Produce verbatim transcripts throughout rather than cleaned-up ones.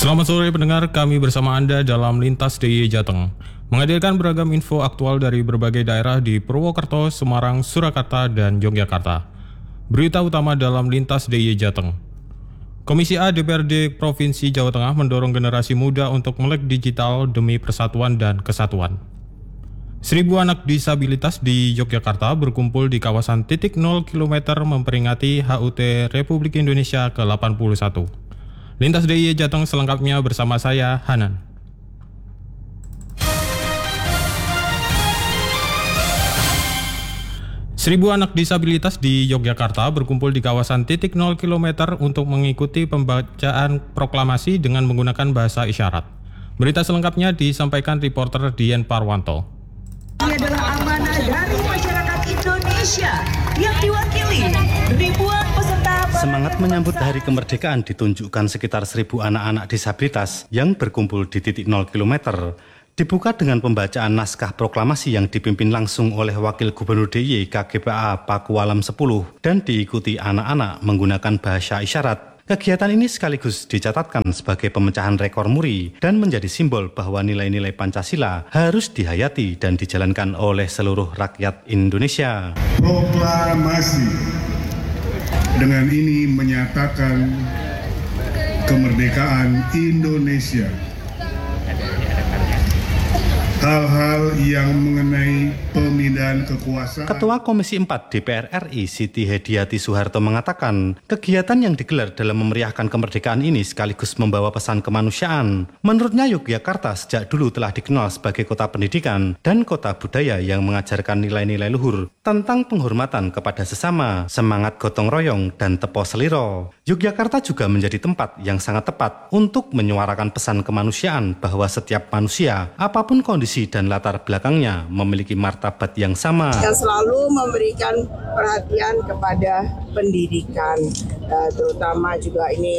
Selamat sore pendengar, kami bersama Anda dalam Lintas D I Y Jateng, menghadirkan beragam info aktual dari berbagai daerah di Purwokerto, Semarang, Surakarta, dan Yogyakarta. Berita utama dalam Lintas D I Y Jateng. Komisi A D P R D Provinsi Jawa Tengah mendorong generasi muda untuk melek digital demi persatuan dan kesatuan. Seribu anak disabilitas di Yogyakarta berkumpul di kawasan titik nol kilometer memperingati H U T Republik Indonesia ke delapan puluh satu. Lintas D I Y Jateng selengkapnya bersama saya, Hanan. Seribu anak disabilitas di Yogyakarta berkumpul di kawasan titik nol kilometer untuk mengikuti pembacaan proklamasi dengan menggunakan bahasa isyarat. Berita selengkapnya disampaikan reporter Dian Parwanto. Ini adalah amanah dari masyarakat Indonesia yang diwakili ribuan peserta. Semangat menyambut Hari Kemerdekaan ditunjukkan sekitar seribu anak-anak disabilitas yang berkumpul di titik nol kilometer. Dibuka dengan pembacaan naskah proklamasi yang dipimpin langsung oleh Wakil Gubernur D I Y K G P A Pakualam sepuluh dan diikuti anak-anak menggunakan bahasa isyarat. Kegiatan ini sekaligus dicatatkan sebagai pemecahan rekor muri dan menjadi simbol bahwa nilai-nilai Pancasila harus dihayati dan dijalankan oleh seluruh rakyat Indonesia. Proklamasi dengan ini menyatakan kemerdekaan Indonesia. Hal-hal yang mengenai pemindahan kekuasaan. Ketua Komisi empat D P R R I Siti Hediati Soeharto mengatakan, kegiatan yang digelar dalam memeriahkan kemerdekaan ini sekaligus membawa pesan kemanusiaan. Menurutnya Yogyakarta sejak dulu telah dikenal sebagai kota pendidikan dan kota budaya yang mengajarkan nilai-nilai luhur tentang penghormatan kepada sesama, semangat gotong royong, dan tepo seliro. Yogyakarta juga menjadi tempat yang sangat tepat untuk menyuarakan pesan kemanusiaan bahwa setiap manusia, apapun kondisi dan latar belakangnya, memiliki martabat yang sama. Yang selalu memberikan perhatian kepada pendidikan, uh, terutama juga ini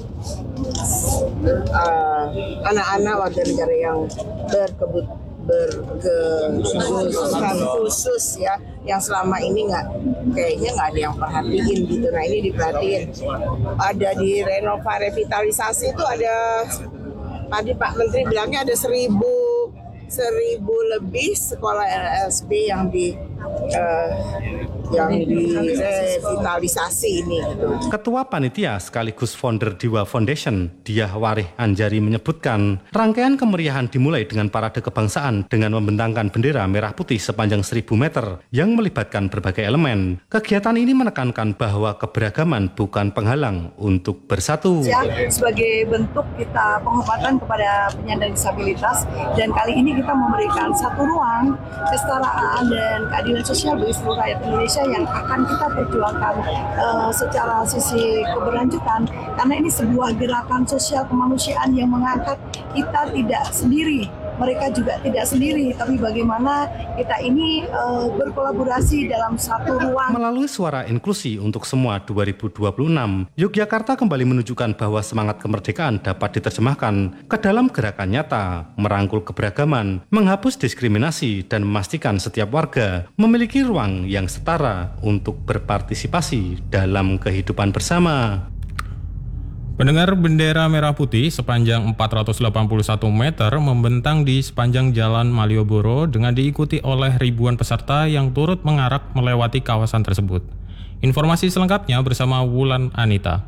uh, anak-anak warga negara yang berkebut berkebutuhan khusus ya, yang selama ini nggak kayaknya nggak ada yang perhatiin gitu. Nah ini diperhatiin. Ada di renova revitalisasi itu ada, tadi Pak Menteri bilangnya ada seribu seribu lebih sekolah L S B yang di uh, yang direvitalisasi ini gitu. Ketua Panitia sekaligus founder Diwa Foundation, Diah Warih Anjari menyebutkan, rangkaian kemeriahan dimulai dengan parade kebangsaan dengan membentangkan bendera merah putih sepanjang seribu meter yang melibatkan berbagai elemen. Kegiatan ini menekankan bahwa keberagaman bukan penghalang untuk bersatu. Ya, sebagai bentuk kita penghormatan kepada penyandang disabilitas, dan kali ini kita memberikan satu ruang kesetaraan dan keadilan sosial bagi seluruh rakyat Indonesia yang akan kita perjuangkan uh, secara sisi keberlanjutan, karena ini sebuah gerakan sosial kemanusiaan yang mengangkat kita tidak sendiri, mereka juga tidak sendiri, tapi bagaimana kita ini uh, berkolaborasi dalam satu ruang. Melalui suara inklusi untuk semua dua ribu dua puluh enam, Yogyakarta kembali menunjukkan bahwa semangat kemerdekaan dapat diterjemahkan ke dalam gerakan nyata, merangkul keberagaman, menghapus diskriminasi, dan memastikan setiap warga memiliki ruang yang setara untuk berpartisipasi dalam kehidupan bersama. Pendengar, bendera merah putih sepanjang empat ratus delapan puluh satu meter membentang di sepanjang Jalan Malioboro dengan diikuti oleh ribuan peserta yang turut mengarak melewati kawasan tersebut. Informasi selengkapnya bersama Wulan Anita.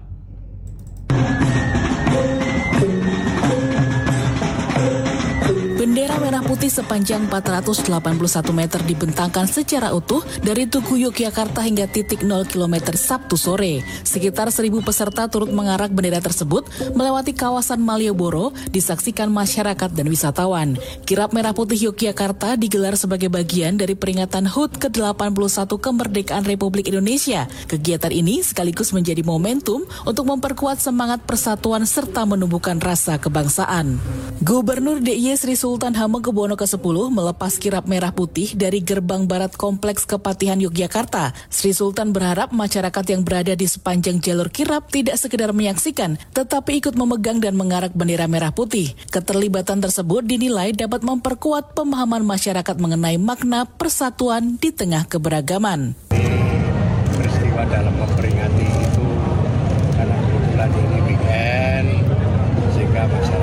Bendera merah putih sepanjang empat ratus delapan puluh satu meter dibentangkan secara utuh dari Tugu Yogyakarta hingga titik nol kilometer Sabtu sore. Sekitar seribu peserta turut mengarak bendera tersebut melewati kawasan Malioboro, disaksikan masyarakat dan wisatawan. Kirap Merah Putih Yogyakarta digelar sebagai bagian dari peringatan H U T ke delapan puluh satu Kemerdekaan Republik Indonesia. Kegiatan ini sekaligus menjadi momentum untuk memperkuat semangat persatuan serta menumbuhkan rasa kebangsaan. Gubernur D I Y Sri Sultan Hamengkubuwono kesepuluh melepas kirap merah putih dari gerbang barat Kompleks Kepatihan Yogyakarta. Sri Sultan berharap masyarakat yang berada di sepanjang jalur kirap tidak sekedar menyaksikan, tetapi ikut memegang dan mengarak bendera merah putih. Keterlibatan tersebut dinilai dapat memperkuat pemahaman masyarakat mengenai makna persatuan di tengah keberagaman. Peristiwa dalam memperingati itu karena kebetulan ini weekend, sehingga masyarakat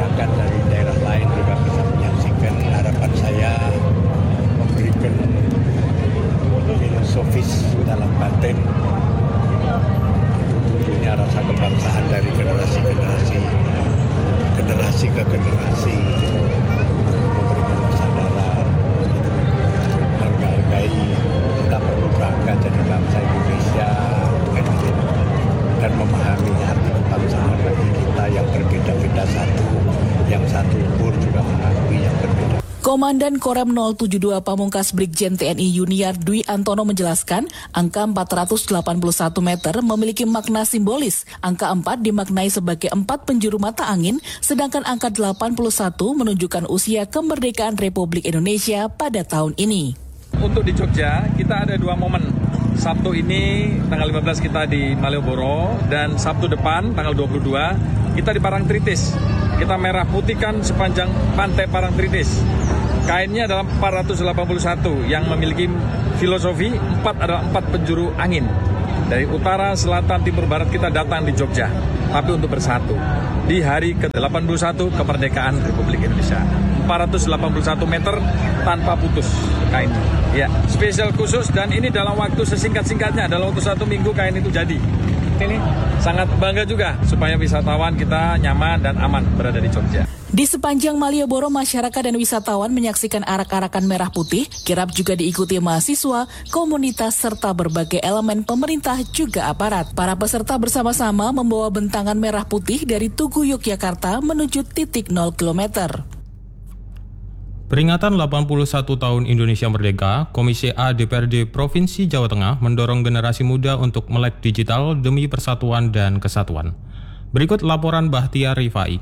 Komandan Korem nol tujuh dua Pamungkas Brigjen T N I Yuniar Dwi Antono menjelaskan, angka empat ratus delapan puluh satu meter memiliki makna simbolis. Angka empat dimaknai sebagai empat penjuru mata angin, sedangkan angka delapan puluh satu menunjukkan usia kemerdekaan Republik Indonesia pada tahun ini. Untuk di Jogja, kita ada dua momen. Sabtu ini, tanggal lima belas kita di Malioboro, dan Sabtu depan, tanggal dua puluh dua, kita di Parangtritis. Kita merah putihkan sepanjang pantai Parangtritis. Kainnya adalah empat ratus delapan puluh satu yang memiliki filosofi empat adalah empat penjuru angin. Dari utara, selatan, timur, barat kita datang di Jogja, tapi untuk bersatu. Di hari ke delapan puluh satu kemerdekaan Republik Indonesia. empat ratus delapan puluh satu meter tanpa putus kainnya. Ya, spesial khusus dan ini dalam waktu sesingkat-singkatnya, dalam waktu satu minggu kain itu jadi. Ini sangat bangga juga supaya wisatawan kita nyaman dan aman berada di Jogja. Di sepanjang Malioboro, masyarakat dan wisatawan menyaksikan arak-arakan merah putih. Kirap juga diikuti mahasiswa, komunitas, serta berbagai elemen pemerintah juga aparat. Para peserta bersama-sama membawa bentangan merah putih dari Tugu Yogyakarta menuju titik nol kilometer. Peringatan delapan puluh satu tahun Indonesia Merdeka, Komisi A D P R D Provinsi Jawa Tengah mendorong generasi muda untuk melek digital demi persatuan dan kesatuan. Berikut laporan Bahtiar Rifai.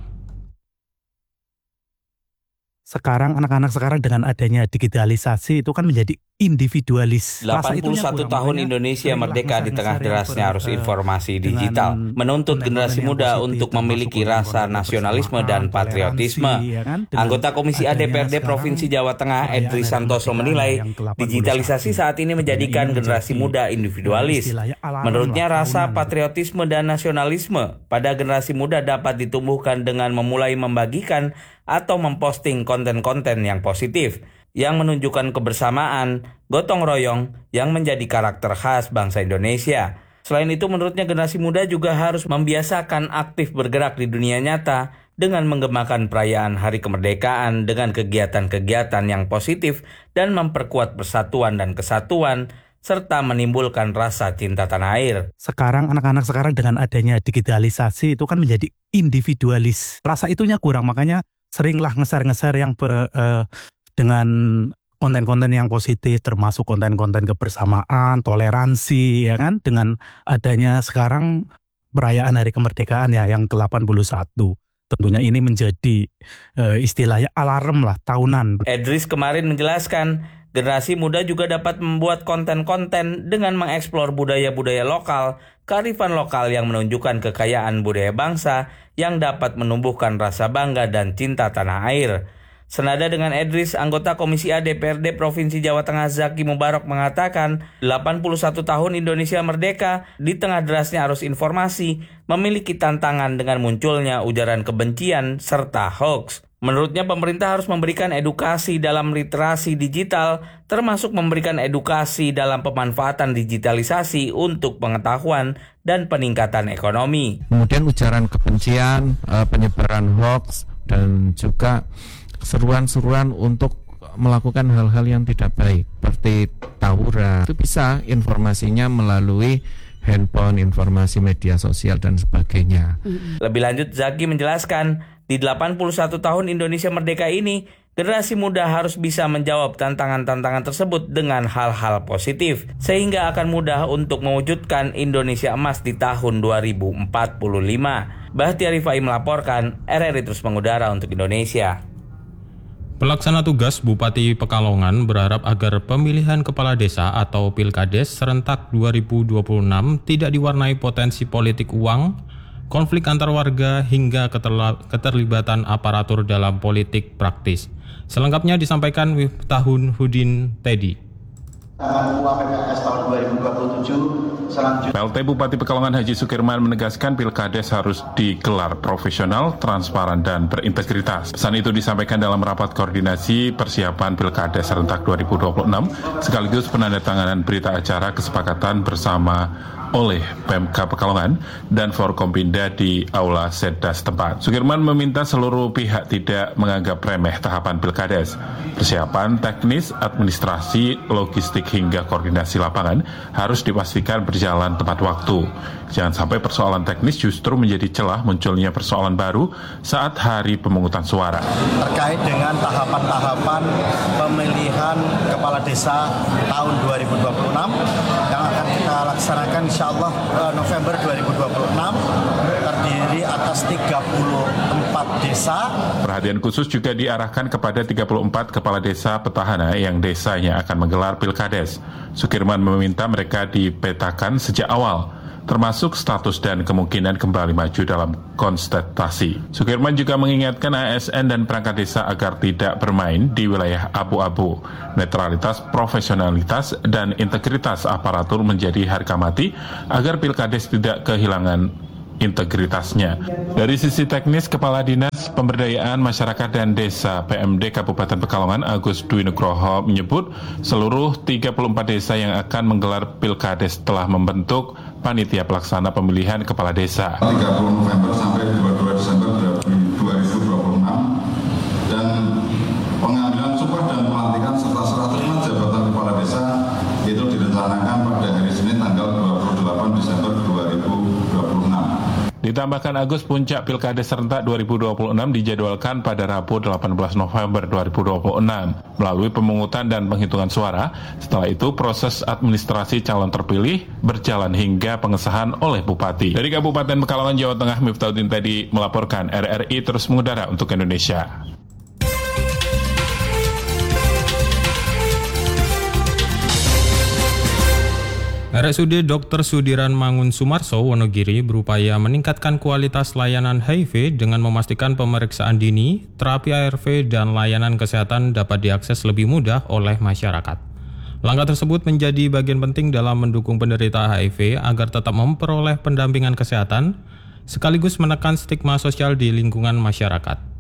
Sekarang anak-anak sekarang dengan adanya digitalisasi itu kan menjadi individualis. delapan puluh satu tahun Indonesia merdeka di tengah derasnya arus informasi digital, menuntut generasi muda untuk memiliki rasa nasionalisme dan patriotisme. Anggota Komisi A D P R D Provinsi Jawa Tengah, Edri Santoso menilai, digitalisasi saat ini menjadikan generasi muda individualis. Menurutnya, rasa patriotisme dan nasionalisme pada generasi muda dapat ditumbuhkan dengan memulai membagikan atau memposting konten-konten yang positif, yang menunjukkan kebersamaan, gotong royong yang menjadi karakter khas bangsa Indonesia. Selain itu, menurutnya generasi muda juga harus membiasakan aktif bergerak di dunia nyata dengan menggemakan perayaan Hari Kemerdekaan dengan kegiatan-kegiatan yang positif dan memperkuat persatuan dan kesatuan, serta menimbulkan rasa cinta tanah air. Sekarang anak-anak sekarang dengan adanya digitalisasi itu kan menjadi individualis. Rasa itunya kurang, makanya seringlah ngeser-ngeser yang ber... Uh, dengan konten-konten yang positif, termasuk konten-konten kebersamaan, toleransi, ya kan? Dengan adanya sekarang perayaan Hari Kemerdekaan ya yang ke delapan puluh satu. Tentunya ini menjadi e, istilahnya alarm lah tahunan. Edris kemarin menjelaskan, generasi muda juga dapat membuat konten-konten dengan mengeksplor budaya-budaya lokal, kearifan lokal yang menunjukkan kekayaan budaya bangsa yang dapat menumbuhkan rasa bangga dan cinta tanah air. Senada dengan Edris, anggota Komisi A D P R D Provinsi Jawa Tengah Zaki Mubarok mengatakan, delapan puluh satu tahun Indonesia Merdeka di tengah derasnya arus informasi memiliki tantangan dengan munculnya ujaran kebencian serta hoax. Menurutnya, pemerintah harus memberikan edukasi dalam literasi digital, termasuk memberikan edukasi dalam pemanfaatan digitalisasi untuk pengetahuan dan peningkatan ekonomi. Kemudian ujaran kebencian, penyebaran hoax, dan juga seruan-seruan untuk melakukan hal-hal yang tidak baik seperti tawuran. Itu bisa informasinya melalui handphone, informasi media sosial dan sebagainya. Lebih lanjut, Zaki menjelaskan, di delapan puluh satu tahun Indonesia Merdeka ini, generasi muda harus bisa menjawab tantangan-tantangan tersebut dengan hal-hal positif, sehingga akan mudah untuk mewujudkan Indonesia Emas di tahun dua ribu empat puluh lima. Bahtiar Rifai melaporkan, R R I terus mengudara untuk Indonesia. Pelaksana tugas Bupati Pekalongan berharap agar pemilihan kepala desa atau Pilkades serentak dua ribu dua puluh enam tidak diwarnai potensi politik uang, konflik antar warga, hingga keterlibatan aparatur dalam politik praktis. Selengkapnya disampaikan Miftahun Hudin Teddy. P L T Bupati Pekalongan Haji Sukirman menegaskan Pilkades harus digelar profesional, transparan, dan berintegritas. Pesan itu disampaikan dalam rapat koordinasi persiapan Pilkades serentak dua ribu dua puluh enam, sekaligus penandatanganan berita acara kesepakatan bersama oleh Pemka Pekalongan dan Forkompinda di Aula Setda setempat. Sukirman meminta seluruh pihak tidak menganggap remeh tahapan Pilkades. Persiapan teknis, administrasi, logistik hingga koordinasi lapangan harus dipastikan berjalan tepat waktu. Jangan sampai persoalan teknis justru menjadi celah munculnya persoalan baru saat hari pemungutan suara. Terkait dengan tahapan-tahapan pemilihan kepala desa tahun dua ribu dua puluh enam yang akan kita laksanakan insya Allah November dua ribu dua puluh enam, terdiri atas tiga puluh empat desa. Perhatian khusus juga diarahkan kepada tiga puluh empat kepala desa petahana yang desanya akan menggelar Pilkades. Sukirman meminta mereka dipetakan sejak awal, termasuk status dan kemungkinan kembali maju dalam kontestasi. Sukirman juga mengingatkan A S N dan perangkat desa agar tidak bermain di wilayah abu-abu. Netralitas, profesionalitas, dan integritas aparatur menjadi harga mati agar Pilkades tidak kehilangan integritasnya. Dari sisi teknis, Kepala Dinas Pemberdayaan Masyarakat dan Desa P M D Kabupaten Pekalongan Agus Dwi Nugroho menyebut seluruh tiga puluh empat desa yang akan menggelar Pilkades telah membentuk panitia pelaksana pemilihan kepala desa. tiga puluh November sampai dua puluh dua Desember dua ribu dua puluh enam dan pengambilan sumpah dan pelantikan serta serah terima jabatan kepala desa itu direncanakan pada hari Senin tanggal dua puluh delapan Desember dua ribu dua puluh enam. Ditambahkan Agus, puncak Pilkades serentak dua ribu dua puluh enam dijadwalkan pada Rabu delapan belas November dua ribu dua puluh enam melalui pemungutan dan penghitungan suara. Setelah itu proses administrasi calon terpilih berjalan hingga pengesahan oleh Bupati. Dari Kabupaten Pekalongan, Jawa Tengah, Miftahudin Tedi melaporkan. R R I terus mengudara untuk Indonesia. R S U D Dokter Sudiran Mangun Sumarso, Wonogiri berupaya meningkatkan kualitas layanan H I V dengan memastikan pemeriksaan dini, terapi A R V, dan layanan kesehatan dapat diakses lebih mudah oleh masyarakat. Langkah tersebut menjadi bagian penting dalam mendukung penderita H I V agar tetap memperoleh pendampingan kesehatan, sekaligus menekan stigma sosial di lingkungan masyarakat.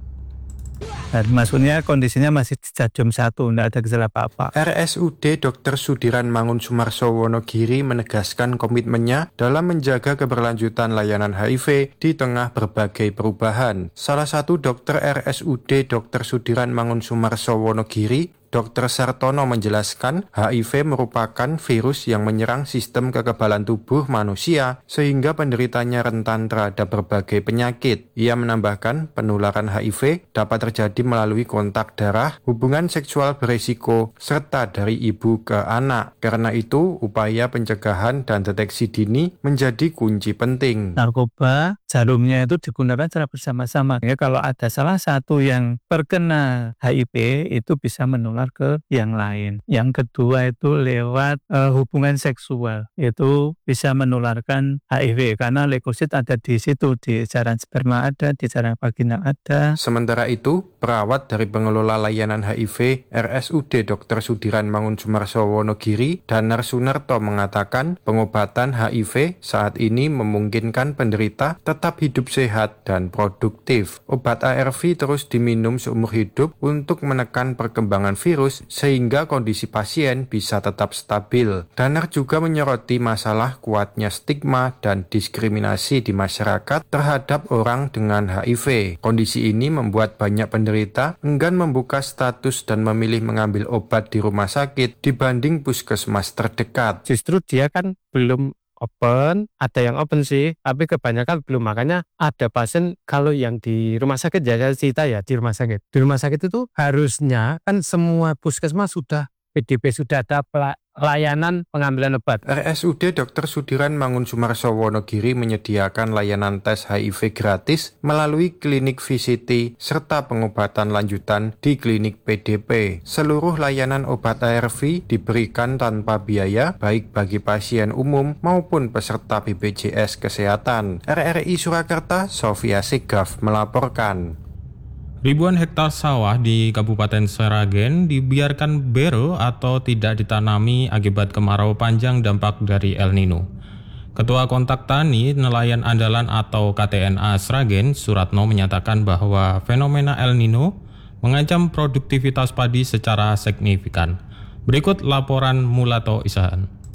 Dan maksudnya kondisinya masih stadium satu, tidak ada gejala apa-apa. R S U D Dokter Sudiran Mangun Sumarso, Wonogiri menegaskan komitmennya dalam menjaga keberlanjutan layanan H I V di tengah berbagai perubahan. Salah satu dokter R S U D Dokter Sudiran Mangun Sumarso, Wonogiri, Dokter Sartono menjelaskan H I V merupakan virus yang menyerang sistem kekebalan tubuh manusia sehingga penderitanya rentan terhadap berbagai penyakit. Ia menambahkan penularan H I V dapat terjadi melalui kontak darah, hubungan seksual beresiko, serta dari ibu ke anak. Karena itu, upaya pencegahan dan deteksi dini menjadi kunci penting. Narkoba, jarumnya itu digunakan secara bersama-sama. Ya, kalau ada salah satu yang terkena H I V, itu bisa menular ke yang lain. Yang kedua itu lewat uh, hubungan seksual, itu bisa menularkan H I V karena leukosit ada di situ, di saluran sperma ada, di saluran vagina ada. Sementara itu, perawat dari pengelola layanan H I V R S U D Dokter Sudiran Mangun Sumarso, Wonogiri, Danar Sunarto mengatakan pengobatan H I V saat ini memungkinkan penderita tetap hidup sehat dan produktif. Obat A R V terus diminum seumur hidup untuk menekan perkembangan virus sehingga kondisi pasien bisa tetap stabil. Danar juga menyoroti masalah kuatnya stigma dan diskriminasi di masyarakat terhadap orang dengan H I V. Kondisi ini membuat banyak penderita enggan membuka status dan memilih mengambil obat di rumah sakit dibanding puskesmas terdekat. Justru dia kan belum open, ada yang open sih, tapi kebanyakan belum. Makanya ada pasien kalau yang di rumah sakit, ya saya cerita ya di rumah sakit. Di rumah sakit itu harusnya kan semua puskesmas sudah P D P, sudah ada layanan pengambilan obat. R S U D Dokter Sudiran Mangun Sumarso, Wonogiri menyediakan layanan tes H I V gratis melalui klinik V C T serta pengobatan lanjutan di klinik P D P. Seluruh layanan obat A R V diberikan tanpa biaya baik bagi pasien umum maupun peserta B P J S Kesehatan. R R I Surakarta, Sofia Segaf melaporkan. Ribuan hektar sawah di Kabupaten Sragen dibiarkan bero atau tidak ditanami akibat kemarau panjang dampak dari El Nino. Ketua Kontak Tani Nelayan Andalan atau K T N A Sragen, Suratno, menyatakan bahwa fenomena El Nino mengancam produktivitas padi secara signifikan. Berikut laporan Mulato Isahan.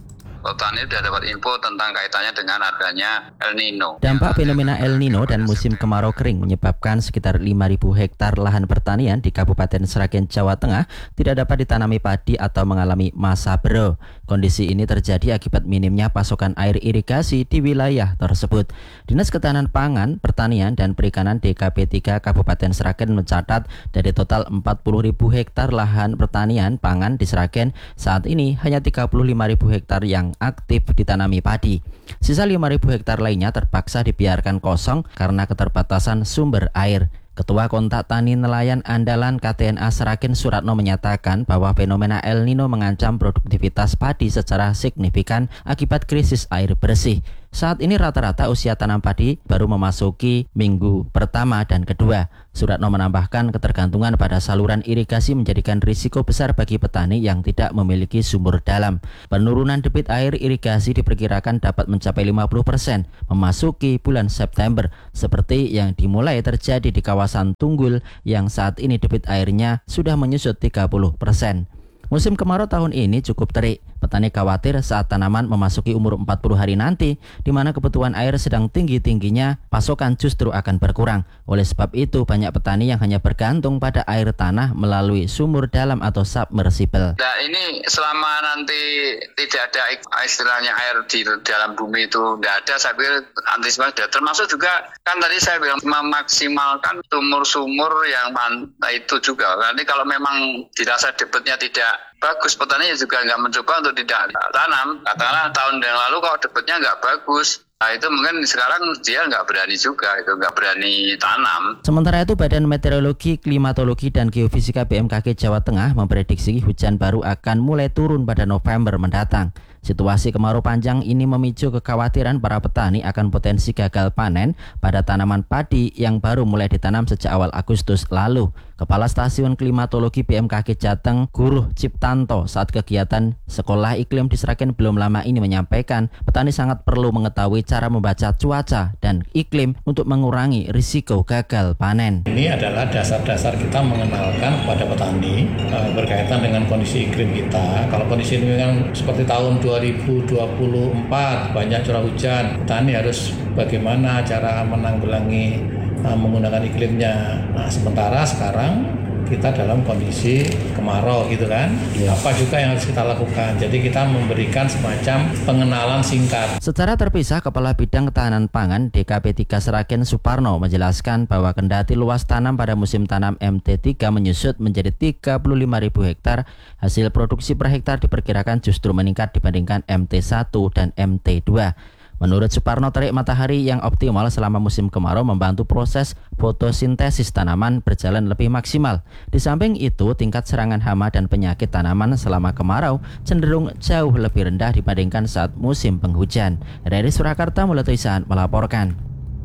petani sudah dapat info tentang kaitannya dengan adanya El Nino. Dampak fenomena El Nino dan musim kemarau kering menyebabkan sekitar lima ribu hektar lahan pertanian di Kabupaten Sragen, Jawa Tengah tidak dapat ditanami padi atau mengalami masa bero. Kondisi ini terjadi akibat minimnya pasokan air irigasi di wilayah tersebut. Dinas Ketahanan Pangan, Pertanian, dan Perikanan D K P tiga Kabupaten Sragen mencatat dari total empat puluh ribu hektar lahan pertanian pangan di Sragen, saat ini hanya tiga puluh lima ribu hektar yang aktif ditanami padi. Sisa lima ribu hektar lainnya terpaksa dibiarkan kosong karena keterbatasan sumber air. Ketua Kontak Tani Nelayan Andalan K T N A Sragen Suratno menyatakan bahwa fenomena El Nino mengancam produktivitas padi secara signifikan akibat krisis air bersih. Saat ini rata-rata usia tanam padi baru memasuki minggu pertama dan kedua. Suratno menambahkan ketergantungan pada saluran irigasi menjadikan risiko besar bagi petani yang tidak memiliki sumur dalam. Penurunan debit air irigasi diperkirakan dapat mencapai lima puluh persen memasuki bulan September, seperti yang dimulai terjadi di kawasan Tunggul yang saat ini debit airnya sudah menyusut tiga puluh persen. Musim kemarau tahun ini cukup terik. Petani khawatir saat tanaman memasuki umur empat puluh hari nanti, di mana kebutuhan air sedang tinggi-tingginya, pasokan justru akan berkurang. Oleh sebab itu, banyak petani yang hanya bergantung pada air tanah melalui sumur dalam atau submersible. Nah, ini selama nanti tidak ada istilahnya air di dalam bumi itu tidak ada, saya pikir antisipasi. Termasuk juga kan tadi saya bilang memaksimalkan sumur-sumur yang mantap itu juga. Nanti kalau memang dirasa debitnya tidak bagus, petani juga nggak mencoba untuk tidak tanam. Katakanlah tahun yang lalu kalau debitnya nggak bagus, nah itu mungkin sekarang dia nggak berani juga, itu nggak berani tanam. Sementara itu, Badan Meteorologi, Klimatologi, dan Geofisika B M K G Jawa Tengah memprediksi hujan baru akan mulai turun pada November mendatang. Situasi kemarau panjang ini memicu kekhawatiran para petani akan potensi gagal panen pada tanaman padi yang baru mulai ditanam sejak awal Agustus lalu. Kepala Stasiun Klimatologi B M K G Jateng, Guruh Ciptanto, saat kegiatan Sekolah Iklim di Sragen belum lama ini menyampaikan petani sangat perlu mengetahui cara membaca cuaca dan iklim untuk mengurangi risiko gagal panen. Ini adalah dasar-dasar kita mengenalkan kepada petani e, berkaitan dengan kondisi iklim kita. Kalau kondisi ini kan seperti tahun dua ribu dua puluh empat banyak curah hujan, petani harus bagaimana cara menanggulangi e, menggunakan iklimnya. Nah, sementara sekarang kita dalam kondisi kemarau gitu kan, ya. Apa juga yang harus kita lakukan? Jadi kita memberikan semacam pengenalan singkat. Secara terpisah, Kepala Bidang Ketahanan Pangan D K P tiga Sragen Suparno menjelaskan bahwa kendati luas tanam pada musim tanam M T tiga menyusut menjadi tiga puluh lima ribu hektar, hasil produksi per hektar diperkirakan justru meningkat dibandingkan M T satu dan M T dua. Menurut Suparno, terik matahari yang optimal selama musim kemarau membantu proses fotosintesis tanaman berjalan lebih maksimal. Di samping itu, tingkat serangan hama dan penyakit tanaman selama kemarau cenderung jauh lebih rendah dibandingkan saat musim penghujan. Dari Surakarta, Mulatuisan melaporkan.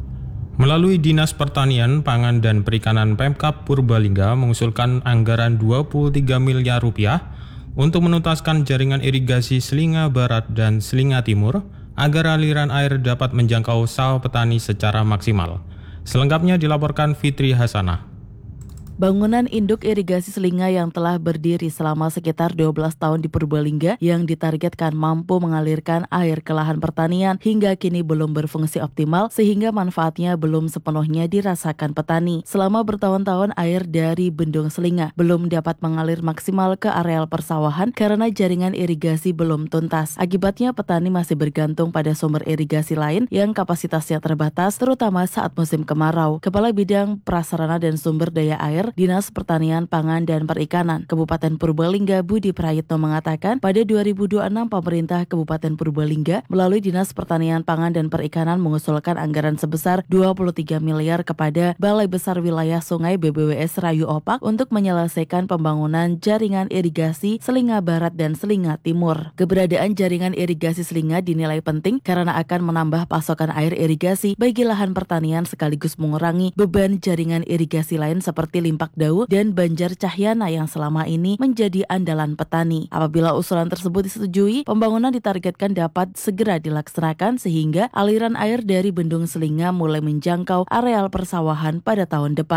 Melalui Dinas Pertanian, Pangan, dan Perikanan Pemkab Purbalingga mengusulkan anggaran dua puluh tiga miliar rupiah untuk menuntaskan jaringan irigasi Selinga Barat dan Selinga Timur agar aliran air dapat menjangkau sawah petani secara maksimal. Selengkapnya dilaporkan Fitri Hasanah. Bangunan induk irigasi Selinga yang telah berdiri selama sekitar dua belas tahun di Purbalingga yang ditargetkan mampu mengalirkan air ke lahan pertanian hingga kini belum berfungsi optimal sehingga manfaatnya belum sepenuhnya dirasakan petani. Selama bertahun-tahun air dari bendung Selinga belum dapat mengalir maksimal ke areal persawahan karena jaringan irigasi belum tuntas. Akibatnya petani masih bergantung pada sumber irigasi lain yang kapasitasnya terbatas terutama saat musim kemarau. Kepala Bidang Prasarana dan Sumber Daya Air Dinas Pertanian, Pangan, dan Perikanan Kabupaten Purbalingga Budi Prayitno mengatakan pada dua ribu dua puluh enam pemerintah Kabupaten Purbalingga melalui Dinas Pertanian, Pangan, dan Perikanan mengusulkan anggaran sebesar dua puluh tiga miliar kepada Balai Besar Wilayah Sungai B B W S Rayu Opak untuk menyelesaikan pembangunan jaringan irigasi Selinga Barat dan Selinga Timur. Keberadaan jaringan irigasi Selinga dinilai penting karena akan menambah pasokan air irigasi bagi lahan pertanian sekaligus mengurangi beban jaringan irigasi lain seperti Limpak Dau dan Banjar Cahyana yang selama ini menjadi andalan petani. Apabila usulan tersebut disetujui, pembangunan ditargetkan dapat segera dilaksanakan sehingga aliran air dari bendung Selinga mulai menjangkau areal persawahan pada tahun depan.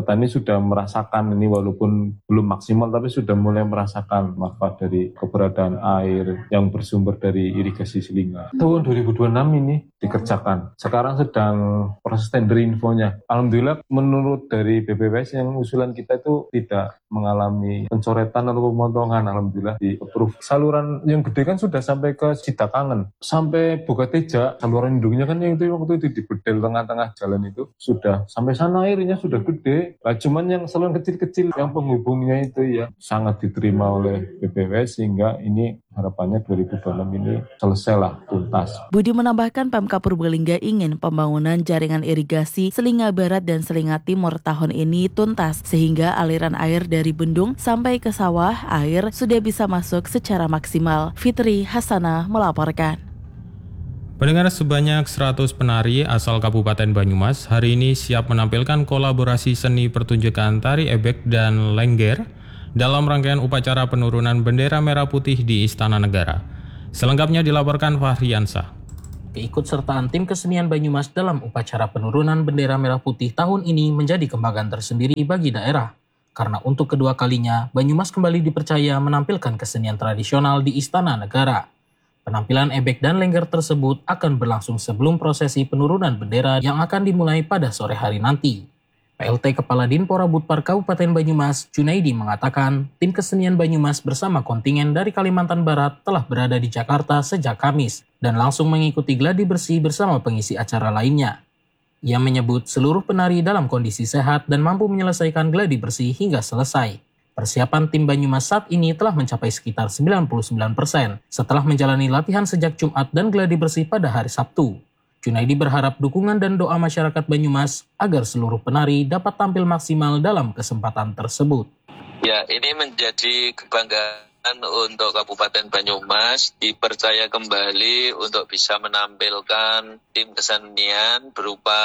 petani sudah merasakan ini walaupun belum maksimal tapi sudah mulai merasakan manfaat dari keberadaan air yang bersumber dari irigasi selinga. Tahun dua ribu dua puluh enam ini dikerjakan. Sekarang sedang proses tender infonya. Alhamdulillah menurut dari B P W S yang usulan kita itu tidak mengalami pencoretan atau pemotongan. Alhamdulillah di approve. Saluran yang gede kan sudah sampai ke Cidakangen. Sampai Bogateja, saluran induknya kan yang itu waktu itu di bedel tengah-tengah jalan itu sudah sampai sana airnya sudah gede. Nah, cuman yang saluran kecil-kecil yang penghubungnya itu ya sangat diterima oleh B P W S sehingga ini harapannya dua ribu dua puluh enam ini selesai lah tuntas. Budi menambahkan Pemkab Purbalingga ingin pembangunan jaringan irigasi Selinga Barat dan Selinga Timur tahun ini tuntas sehingga aliran air dari bendung sampai ke sawah air sudah bisa masuk secara maksimal. Fitri Hasanah melaporkan. Pendengar, sebanyak seratus penari asal Kabupaten Banyumas hari ini siap menampilkan kolaborasi seni pertunjukan tari ebek dan lengger dalam rangkaian upacara penurunan bendera merah putih di Istana Negara. Selengkapnya dilaporkan Fahriansah. Keikutsertaan tim kesenian Banyumas dalam upacara penurunan bendera merah putih tahun ini menjadi kebanggaan tersendiri bagi daerah. Karena untuk kedua kalinya, Banyumas kembali dipercaya menampilkan kesenian tradisional di Istana Negara. Penampilan ebek dan lengger tersebut akan berlangsung sebelum prosesi penurunan bendera yang akan dimulai pada sore hari nanti. P L T Kepala Dinpora Budpar Kabupaten Banyumas, Junaidi mengatakan, tim kesenian Banyumas bersama kontingen dari Kalimantan Barat telah berada di Jakarta sejak Kamis dan langsung mengikuti gladi bersih bersama pengisi acara lainnya. Ia menyebut seluruh penari dalam kondisi sehat dan mampu menyelesaikan gladi bersih hingga selesai. Persiapan tim Banyumas saat ini telah mencapai sekitar sembilan puluh sembilan persen setelah menjalani latihan sejak Jumat dan gladi bersih pada hari Sabtu. Junaidi berharap dukungan dan doa masyarakat Banyumas agar seluruh penari dapat tampil maksimal dalam kesempatan tersebut. Ya, ini menjadi kebanggaan untuk Kabupaten Banyumas, dipercaya kembali untuk bisa menampilkan tim kesenian berupa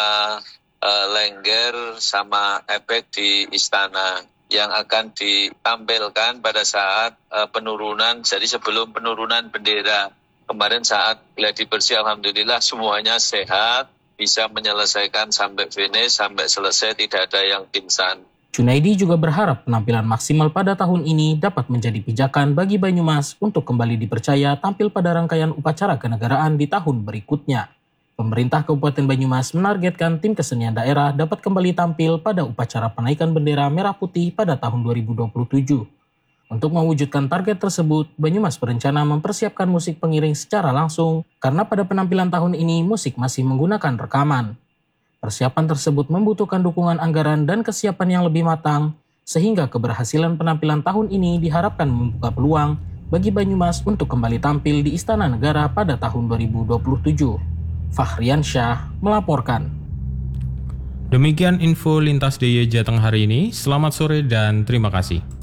uh, lengger sama ebek di istana yang akan ditampilkan pada saat uh, penurunan, jadi sebelum penurunan bendera. Kemarin saat gladi bersih, alhamdulillah semuanya sehat, bisa menyelesaikan sampai finish, sampai selesai, tidak ada yang pingsan. Junaidi juga berharap penampilan maksimal pada tahun ini dapat menjadi pijakan bagi Banyumas untuk kembali dipercaya tampil pada rangkaian upacara kenegaraan di tahun berikutnya. Pemerintah Kabupaten Banyumas menargetkan tim kesenian daerah dapat kembali tampil pada upacara penaikan bendera merah putih pada tahun dua ribu dua puluh tujuh. Untuk mewujudkan target tersebut, Banyumas berencana mempersiapkan musik pengiring secara langsung karena pada penampilan tahun ini musik masih menggunakan rekaman. Persiapan tersebut membutuhkan dukungan anggaran dan kesiapan yang lebih matang, sehingga keberhasilan penampilan tahun ini diharapkan membuka peluang bagi Banyumas untuk kembali tampil di Istana Negara pada tahun dua ribu dua puluh tujuh. Fahriansyah melaporkan. Demikian info Lintas D I Y Jateng hari ini. Selamat sore dan terima kasih.